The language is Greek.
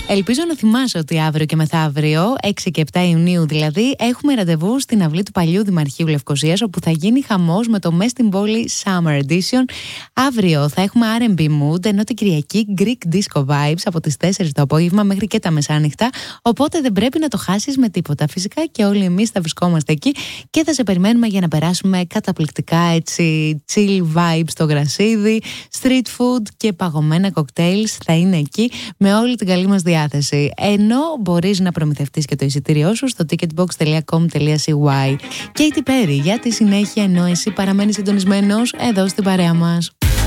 Ελπίζω να θυμάσαι ότι αύριο και μεθαύριο, 6 και 7 Ιουνίου δηλαδή, έχουμε ραντεβού στην αυλή του παλιού Δημαρχείου Λευκωσίας, όπου θα γίνει χαμός με το Μες στην Πόλη Summer Edition. Αύριο θα έχουμε R&B mood, ενώ την Κυριακή Greek Disco Vibes από τις 4 το απόγευμα μέχρι και τα μεσάνυχτα. Οπότε δεν πρέπει να το χάσεις με τίποτα. Φυσικά και όλοι εμείς θα βρισκόμαστε εκεί και θα σε περιμένουμε για να περάσουμε καταπληκτικά έτσι chill vibes στο γρασίδι, street food και παγωμένα cocktails θα είναι εκεί με όλη την καλή μας διάθεση. Ενώ μπορείς να προμηθευτείς και το εισιτήριό σου στο ticketbox.com.cy. Katy Perry για τη συνέχεια, ενώ εσύ παραμένεις συντονισμένος εδώ στην παρέα μας.